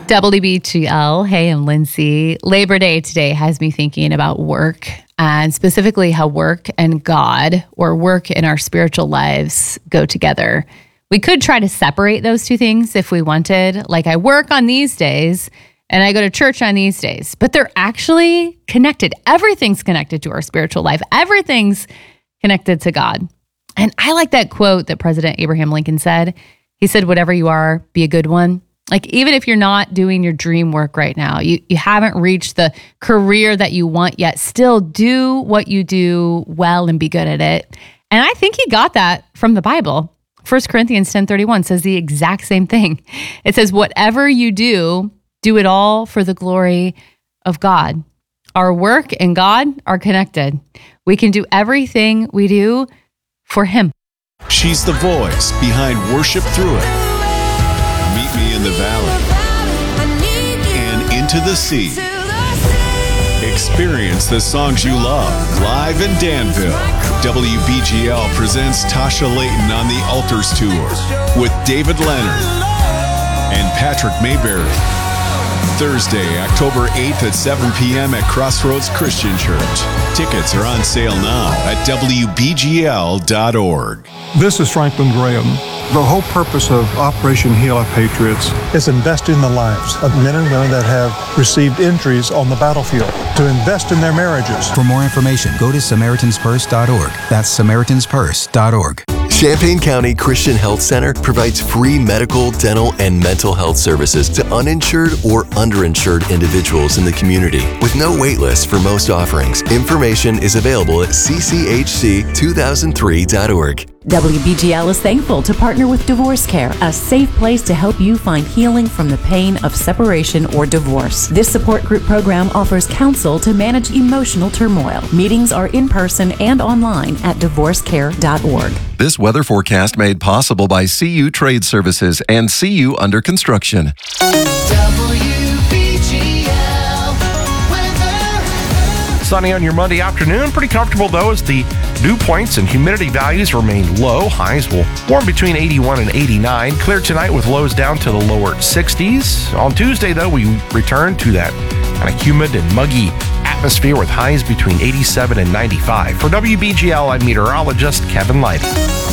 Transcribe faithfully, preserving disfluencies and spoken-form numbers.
W B G L, hey, I'm Lindsay. Labor Day today has me thinking about work, and specifically how work and God, or work in our spiritual lives, go together. We could try to separate those two things if we wanted. Like, I work on these days and I go to church on these days, but they're actually connected. Everything's connected to our spiritual life. Everything's connected to God. And I like that quote that President Abraham Lincoln said. He said, whatever you are, be a good one. Like, even if you're not doing your dream work right now, you, you haven't reached the career that you want yet, still do what you do well and be good at it. And I think he got that from the Bible. First Corinthians ten thirty-one says the exact same thing. It says, whatever you do, do it all for the glory of God. Our work and God are connected. We can do everything we do for Him. She's the voice behind Worship Through It. Meet Me in the Valley and Into the Sea. Experience the songs you love live in Danville. W B G L presents Tasha Layton on the Altars Tour with David Leonard and Patrick Mayberry. Thursday, October eighth at seven p.m. at Crossroads Christian Church. Tickets are on sale now at W B G L dot org. This is Franklin Graham. The whole purpose of Operation Heal Our Patriots is invest in the lives of men and women that have received injuries on the battlefield, to invest in their marriages. For more information, go to Samaritans Purse dot org. That's Samaritans Purse dot org. Champaign County Christian Health Center provides free medical, dental, and mental health services to uninsured or underinsured individuals in the community with no wait list for most offerings. Information is available at C C H C two thousand three dot org. W B G L is thankful to partner with Divorce Care, a safe place to help you find healing from the pain of separation or divorce. This support group program offers counsel to manage emotional turmoil. Meetings are in person and online at divorce care dot org. This weather forecast made possible by C U Trade Services and C U Under Construction. Sunny on your Monday afternoon. Pretty comfortable, though, as the dew points and humidity values remain low. Highs will warm between eighty-one and eighty-nine. Clear tonight with lows down to the lower sixties. On Tuesday, though, we return to that kind of humid and muggy atmosphere with highs between eighty-seven and ninety-five. For W B G L, I'm meteorologist Kevin Lighty.